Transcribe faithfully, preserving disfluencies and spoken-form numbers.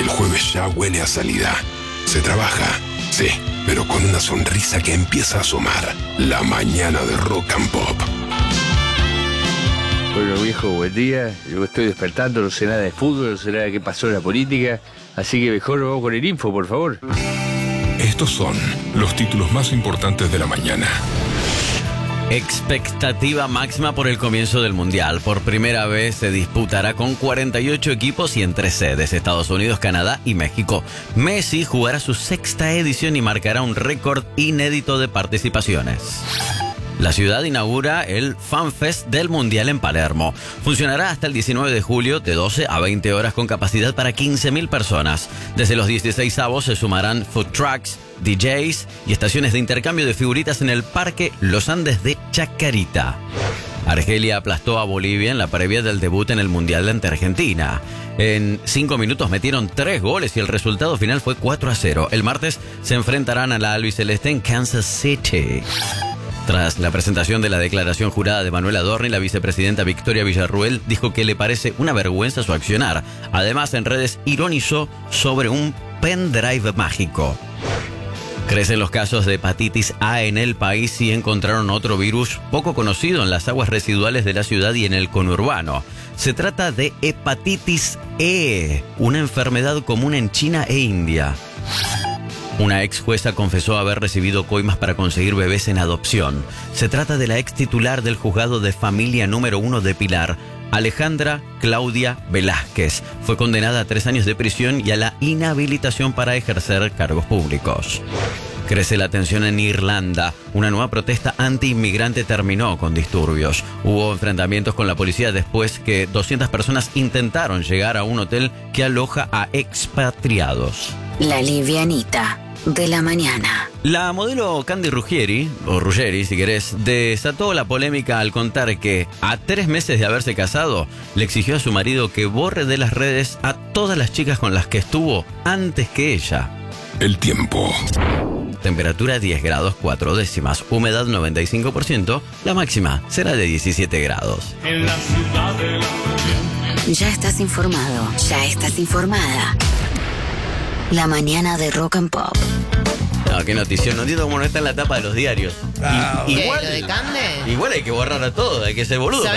El jueves ya huele a salida. Se trabaja, sí, pero con una sonrisa que empieza a asomar. La mañana de Rock and Pop. Bueno, viejo, buen día. Yo estoy despertando, no sé nada de fútbol, no sé nada de qué pasó en la política. Así que mejor vamos con el info, por favor. Estos son los títulos más importantes de la mañana. Expectativa máxima por el comienzo del Mundial. Por primera vez se disputará con cuarenta y ocho equipos y en tres sedes, Estados Unidos, Canadá y México. Messi jugará su sexta edición y marcará un récord inédito de participaciones. La ciudad inaugura el FanFest del Mundial en Palermo. Funcionará hasta el diecinueve de julio de doce a veinte horas con capacidad para quince mil personas. Desde los dieciséis avos se sumarán food trucks, D Js y estaciones de intercambio de figuritas en el Parque Los Andes de Chacarita. Argelia aplastó a Bolivia en la previa del debut en el Mundial ante Argentina. En cinco minutos metieron tres goles y el resultado final fue cuatro a cero. El martes se enfrentarán a la albiceleste en Kansas City. Tras la presentación de la declaración jurada de Manuel Adorni, la vicepresidenta Victoria Villarruel dijo que le parece una vergüenza su accionar. Además, en redes ironizó sobre un pendrive mágico. Crecen los casos de hepatitis A en el país y encontraron otro virus poco conocido en las aguas residuales de la ciudad y en el conurbano. Se trata de hepatitis E, una enfermedad común en China e India. Una ex jueza confesó haber recibido coimas para conseguir bebés en adopción. Se trata de la ex titular del juzgado de familia número uno de Pilar, Alejandra Claudia Velázquez. Fue condenada a tres años de prisión y a la inhabilitación para ejercer cargos públicos. Crece la tensión en Irlanda. Una nueva protesta anti-inmigrante terminó con disturbios. Hubo enfrentamientos con la policía después que doscientas personas intentaron llegar a un hotel que aloja a expatriados. La livianita de la mañana. La modelo Candy Ruggieri, o Ruggeri si querés, desató la polémica al contar que, a tres meses de haberse casado, le exigió a su marido que borre de las redes a todas las chicas con las que estuvo antes que ella. El tiempo. Temperatura diez grados cuatro décimas, humedad noventa y cinco por ciento, la máxima será de diecisiete grados. En la ciudad de la... Ya estás informado, ya estás informada. La mañana de Rock and Pop. No, qué notición, no entiendo cómo no está en la tapa de los diarios. Ah, I- ¿qué? igual, ¿Lo de Cande? igual hay que borrar a todo, hay que ser boludo.